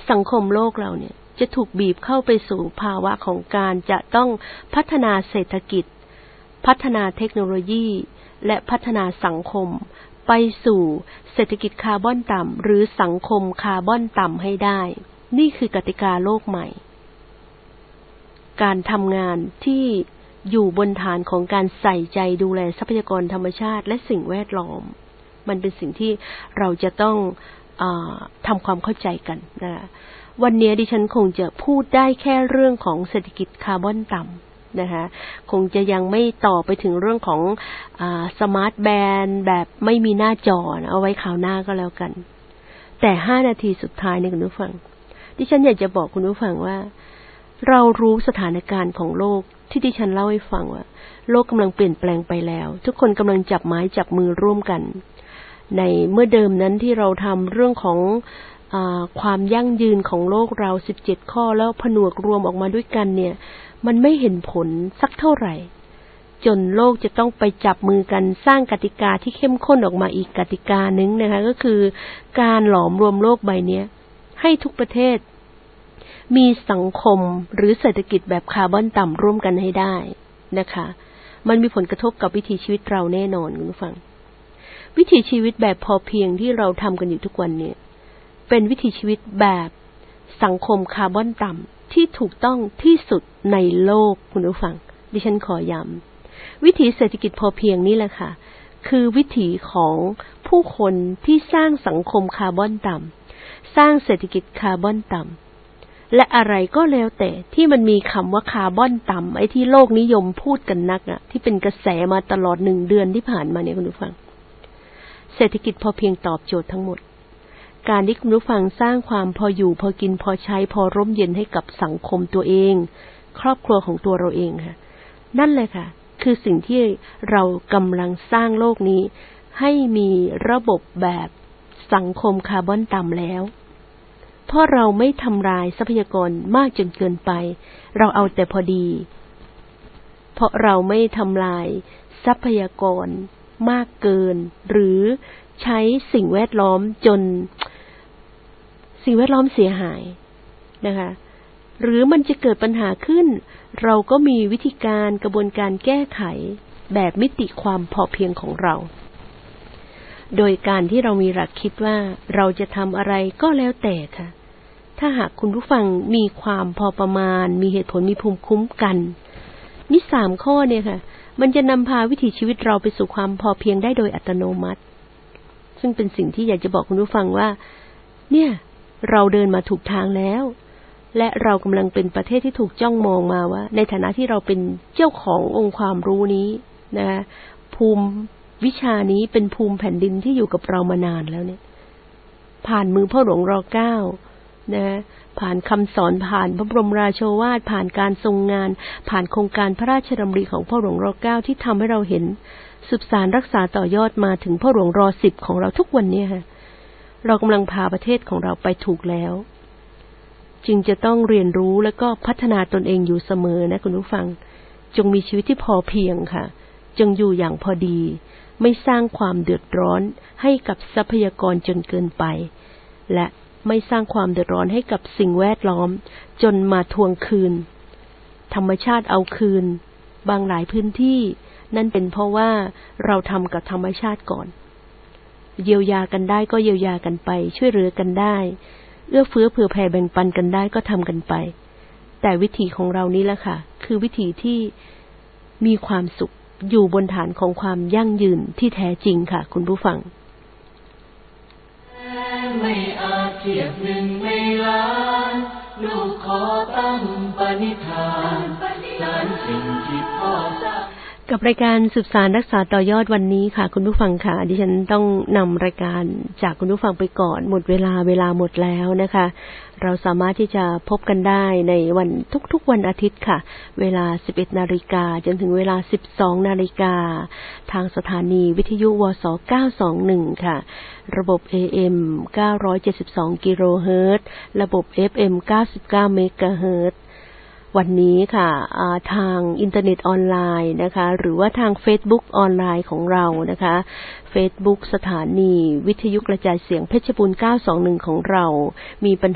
สังคมโลกเราเนี่ยจะถูกบีบเข้าไปสู่ภาวะของการจะต้องพัฒนาเศรษฐกิจพัฒนาเทคโนโลยีและพัฒนาสังคมไปสู่เศรษฐกิจคาร์บอนต่ำหรือสังคมคาร์บอนต่ำให้ได้นี่คือกติกาโลกใหม่การทำงานที่อยู่บนฐานของการใส่ใจดูแลทรัพยากรธรรมชาติและสิ่งแวดล้อมมันเป็นสิ่งที่เราจะต้องทำความเข้าใจกันนะวันนี้ดิฉันคงจะพูดได้แค่เรื่องของเศรษฐกิจคาร์บอนต่ำนะคะคงจะยังไม่ต่อไปถึงเรื่องของสมาร์ทแบนด์แบบไม่มีหน้าจอนะเอาไว้คราวหน้าก็แล้วกันแต่5 นาทีสุดท้ายเนี่ยคุณผู้ฟังดิฉันอยากจะบอกคุณผู้ฟังว่าเรารู้สถานการณ์ของโลกที่ดิฉันเล่าให้ฟังว่าโลกกำลังเปลี่ยนแปลงไปแล้วทุกคนกำลังจับไม้จับมือร่วมกันในเมื่อเดิมนั้นที่เราทำเรื่องของความยั่งยืนของโลกเรา17 ข้อแล้วผนวกรวมออกมาด้วยกันเนี่ยมันไม่เห็นผลสักเท่าไหร่จนโลกจะต้องไปจับมือกันสร้างกติกาที่เข้มข้นออกมาอีกกติกานึงนะคะก็คือการหลอมรวมโลกใบนี้ให้ทุกประเทศมีสังคมหรือเศรษฐกิจแบบคาร์บอนต่ำร่วมกันให้ได้นะคะมันมีผลกระทบกับวิถีชีวิตเราแน่นอนคุณผู้ฟังวิถีชีวิตแบบพอเพียงที่เราทำกันอยู่ทุกวันนี้เป็นวิถีชีวิตแบบสังคมคาร์บอนต่ำที่ถูกต้องที่สุดในโลกคุณผู้ฟังดิฉันขอย้ำวิถีเศรษฐกิจพอเพียงนี่แหละค่ะคือวิถีของผู้คนที่สร้างสังคมคาร์บอนต่ำสร้างเศรษฐกิจคาร์บอนต่ำและอะไรก็แล้วแต่ที่มันมีคำว่าคาร์บอนต่ำไอ้ที่โลกนิยมพูดกันนักอ่ะที่เป็นกระแสมาตลอด1 เดือนที่ผ่านมาเนี่ยคุณผู้ฟังเศรษฐกิจพอเพียงตอบโจทย์ทั้งหมดการที่คุณผู้ฟังสร้างความพออยู่พอกินพอใช้พอร่มเย็นให้กับสังคมตัวเองครอบครัวของตัวเราเองค่ะนั่นแหละค่ะคือสิ่งที่เรากำลังสร้างโลกนี้ให้มีระบบแบบสังคมคาร์บอนต่ำแล้วเพราะเราไม่ทำลายทรัพยากรมากจนเกินไปเราเอาแต่พอดีเพราะเราไม่ทำลายทรัพยากรมากเกินหรือใช้สิ่งแวดล้อมจนสิ่งแวดล้อมเสียหายนะคะหรือมันจะเกิดปัญหาขึ้นเราก็มีวิธีการกระบวนการแก้ไขแบบมิติความพอเพียงของเราโดยการที่เรามีหลักคิดว่าเราจะทำอะไรก็แล้วแต่ค่ะถ้าหากคุณผู้ฟังมีความพอประมาณมีเหตุผลมีภูมิคุ้มกันนี่3 ข้อเนี่ยค่ะมันจะนำพาวิถีชีวิตเราไปสู่ความพอเพียงได้โดยอัตโนมัติซึ่งเป็นสิ่งที่อยากจะบอกคุณผู้ฟังว่าเนี่ยเราเดินมาถูกทางแล้วและเรากำลังเป็นประเทศที่ถูกจ้องมองมาว่าในฐานะที่เราเป็นเจ้าขององค์ความรู้นี้นะภูมิวิชานี้เป็นภูมิแผ่นดินที่อยู่กับเรามานานแล้วเนี่ยผ่านมือพ่อหลวงร.9 นะผ่านคำสอนผ่านพระบรมราโชวาทผ่านการทรงงานผ่านโครงการพระราชดำริของพ่อหลวงร.9 ที่ทำให้เราเห็นสืบสานรักษาต่อยอดมาถึงพ่อหลวงร.10 ของเราทุกวันนี้ค่ะเรากำลังพาประเทศของเราไปถูกแล้วจึงจะต้องเรียนรู้และก็พัฒนาตนเองอยู่เสมอนะคุณผู้ฟังจงมีชีวิตที่พอเพียงค่ะจงอยู่อย่างพอดีไม่สร้างความเดือดร้อนให้กับทรัพยากรจนเกินไปและไม่สร้างความเดือดร้อนให้กับสิ่งแวดล้อมจนมาทวงคืนธรรมชาติเอาคืนบางหลายพื้นที่นั่นเป็นเพราะว่าเราทำกับธรรมชาติก่อนเยียวยากันได้ก็เยียวยากันไปช่วยเหลือกันได้เอื้อเฟื้อเผื่อแผ่แบ่งปันกันได้ก็ทำกันไปแต่วิถีของเรานี้แหละค่ะคือวิถีที่มีความสุขอยู่บนฐานของความยั่งยืนที่แท้จริงค่ะคุณผู้ฟังไม่อาจเทียบ1 ในล้านลูกขอตั้งปณิธานสานสิ่งที่พ่อสร้างกับรายการสืบสานรักษาต่อยอดวันนี้ค่ะคุณผู้ฟังค่ะดิฉันต้องนำรายการจากคุณผู้ฟังไปก่อนหมดเวลาหมดแล้วนะคะเราสามารถที่จะพบกันได้ในวันทุกๆวันอาทิตย์ค่ะเวลา 11:00 น.จนถึงเวลา 12:00 น.ทางสถานีวิทยุวส921ค่ะระบบ AM 972กิโลเฮิรตซ์ระบบ FM 99เมกะเฮิรตซ์วันนี้ค่ะทางอินเทอร์เน็ตออนไลน์นะคะหรือว่าทาง Facebook ออนไลน์ของเรานะคะ Facebook สถานีวิทยุกระจายเสียงเพชรบูรณ์921ของเรามีปัญ